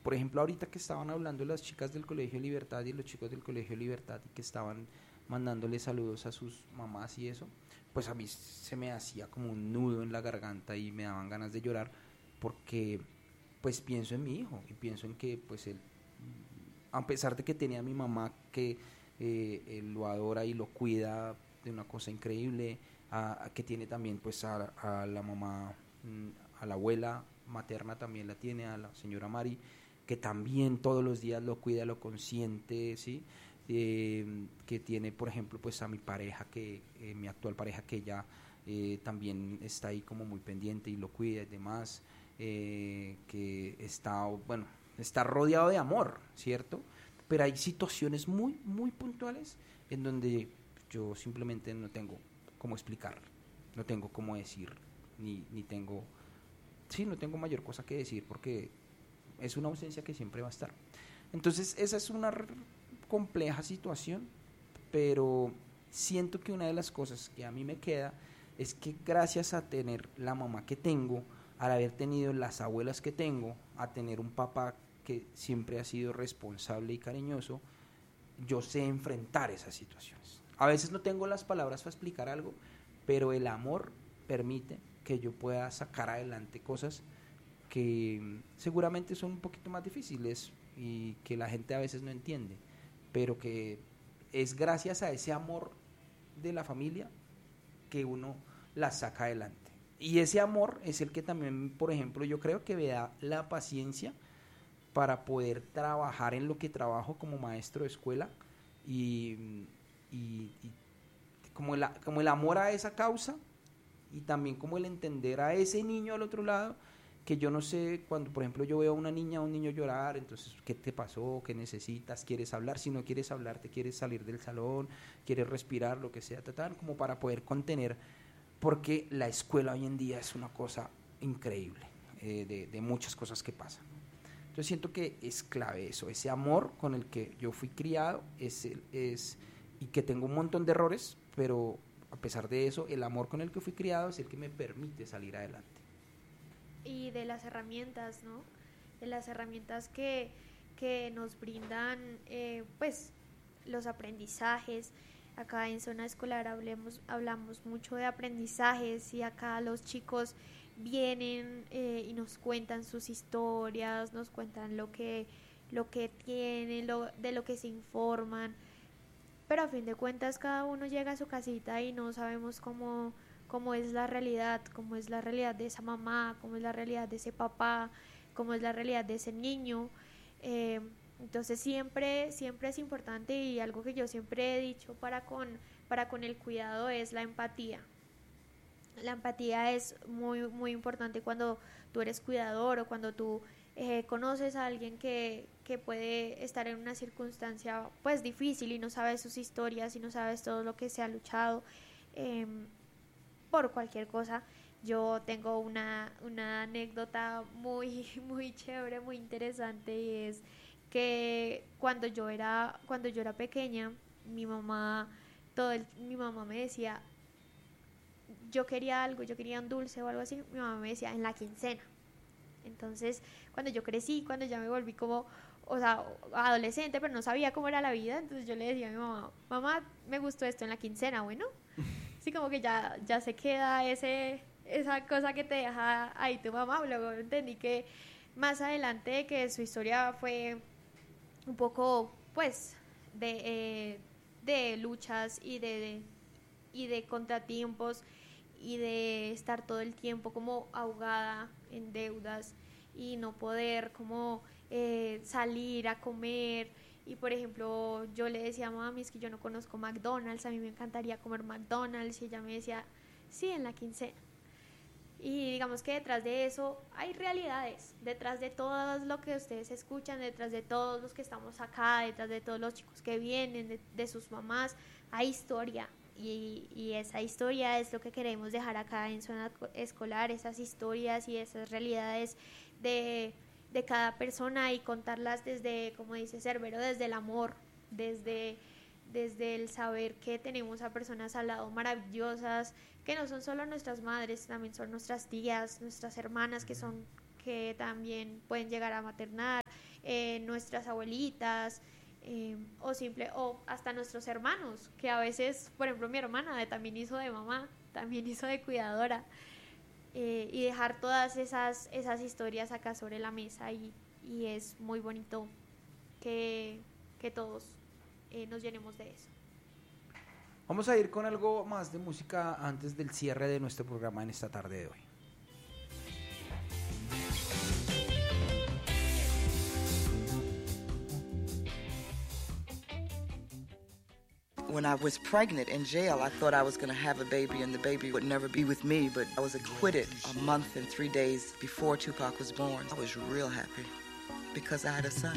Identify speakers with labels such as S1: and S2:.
S1: por ejemplo, ahorita que estaban hablando las chicas del Colegio Libertad y los chicos del Colegio Libertad y que estaban mandándole saludos a sus mamás y eso, pues a mí se me hacía como un nudo en la garganta y me daban ganas de llorar porque pues pienso en mi hijo y pienso en que pues él, a pesar de que tenía a mi mamá que él lo adora y lo cuida de una cosa increíble, que tiene también pues a la mamá, a la abuela materna también la tiene, a la señora Mari, que también todos los días lo cuida, lo consiente, ¿sí? Que tiene, por ejemplo, pues a mi pareja, mi actual pareja, que ella también está ahí como muy pendiente y lo cuida y demás, que está, bueno, está rodeado de amor, ¿cierto? Pero hay situaciones muy, muy puntuales en donde yo simplemente no tengo cómo explicar, no tengo cómo decir, ni tengo, sí, no tengo mayor cosa que decir porque es una ausencia que siempre va a estar. Entonces esa es una compleja situación, pero siento que una de las cosas que a mí me queda es que gracias a tener la mamá que tengo, al haber tenido las abuelas que tengo, a tener un papá que siempre ha sido responsable y cariñoso, yo sé enfrentar esas situaciones. A veces no tengo las palabras para explicar algo, pero el amor permite que yo pueda sacar adelante cosas que seguramente son un poquito más difíciles y que la gente a veces no entiende, pero que es gracias a ese amor de la familia que uno la saca adelante. Y ese amor es el que también, por ejemplo, yo creo que me da la paciencia para poder trabajar en lo que trabajo como maestro de escuela y como el amor a esa causa y también como el entender a ese niño al otro lado, que yo no sé, cuando por ejemplo yo veo a una niña o un niño llorar, entonces ¿qué te pasó? ¿Qué necesitas? ¿Quieres hablar? Si no quieres hablar, te quieres salir del salón, quieres respirar, lo que sea, como para poder contener, porque la escuela hoy en día es una cosa increíble, de muchas cosas que pasan. Yo siento que es clave eso, ese amor con el que yo fui criado y que tengo un montón de errores, pero a pesar de eso, el amor con el que fui criado es el que me permite salir adelante.
S2: Y de las herramientas, ¿no? De las herramientas que nos brindan, pues, los aprendizajes. Acá en Zona Escolar hablamos mucho de aprendizajes y acá los chicos vienen y nos cuentan sus historias, nos cuentan lo que tienen, de lo que se informan, pero a fin de cuentas cada uno llega a su casita y no sabemos cómo cómo es la realidad de esa mamá, cómo es la realidad de ese papá, cómo es la realidad de ese niño. Eh, entonces siempre es importante y algo que yo siempre he dicho para con el cuidado es la empatía. La empatía es muy importante cuando tú eres cuidador o cuando tú conoces a alguien que puede estar en una circunstancia pues difícil y no sabes sus historias y no sabes todo lo que se ha luchado eh, por cualquier cosa. Yo tengo una anécdota muy chévere, muy interesante y es que cuando yo era pequeña, mi mamá, mi mamá me decía, yo quería algo, yo quería un dulce o algo así, mi mamá me decía en la quincena. Entonces, cuando yo crecí, cuando ya me volví como, o sea, adolescente, pero no sabía cómo era la vida, entonces yo le decía a mi mamá, mamá, me gustó esto en la quincena, bueno, sí, como que ya se queda esa cosa que te deja ahí tu mamá. Luego entendí que más adelante que su historia fue un poco, pues, de luchas y de contratiempos y de estar todo el tiempo como ahogada en deudas y no poder como salir a comer. Y por ejemplo, yo le decía a mami, es que yo no conozco McDonald's, a mí me encantaría comer McDonald's. Y ella me decía, sí, en la quincena. Y digamos que detrás de eso hay realidades, detrás de todo lo que ustedes escuchan, detrás de todos los que estamos acá, detrás de todos los chicos que vienen, de sus mamás, hay historia. Y esa historia es lo que queremos dejar acá en Zona Escolar, esas historias y esas realidades de cada persona y contarlas desde, como dice Cerbero, desde el amor, desde, desde el saber que tenemos a personas al lado maravillosas, que no son solo nuestras madres, también son nuestras tías, nuestras hermanas que también pueden llegar a maternar, nuestras abuelitas, o hasta nuestros hermanos, que a veces, por ejemplo, mi hermana también hizo de mamá, también hizo de cuidadora, y dejar todas esas historias acá sobre la mesa, y es muy bonito que todos nos llenemos de eso.
S1: Vamos a ir con algo más de música antes del cierre de nuestro programa en esta tarde de hoy.
S3: When I was pregnant in jail, I thought I was going to have a baby and the baby would never be with me, but I was acquitted a month and 3 days before Tupac was born. I was real happy because I had a son.